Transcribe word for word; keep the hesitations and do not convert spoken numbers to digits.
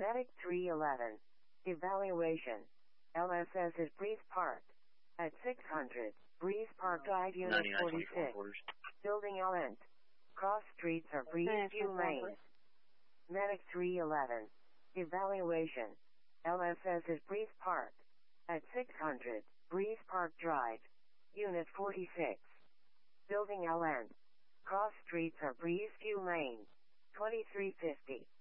Medic three eleven. Evaluation. L S S is Breeze Park. At six hundred. Breeze Park Drive Unit forty-six. Building L N. Cross streets are Breeze View Lane. Medic three eleven. Evaluation. L S S is Breeze Park. At six hundred. Breeze Park Drive. Unit forty-six. Building L N. Cross streets are Breeze View Lane. twenty-three fifty.